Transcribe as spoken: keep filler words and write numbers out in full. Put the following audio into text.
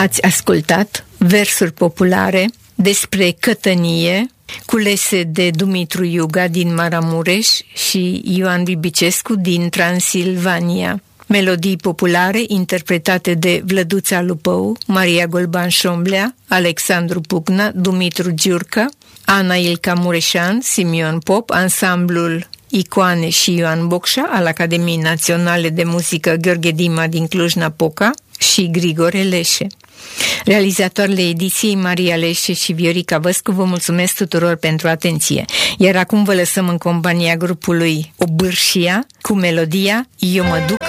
Ați ascultat versuri populare despre cătănie, culese de Dumitru Iuga din Maramureș și Ioan Bibicescu din Transilvania. Melodii populare interpretate de Vlăduța Lupău, Maria Golban Șomblea, Alexandru Pucna, Dumitru Giurca, Ana Ilca Mureșan, Simion Pop, ansamblul Icoane și Ioan Bocșa al Academiei Naționale de Muzică Gheorghe Dima din Cluj-Napoca și Grigore Leșe. Realizatoarele ediției Maria Leșe și Viorica Văscu vă mulțumesc tuturor pentru atenție. Iar acum vă lăsăm în compania grupului Obârșia cu melodia Eu mă duc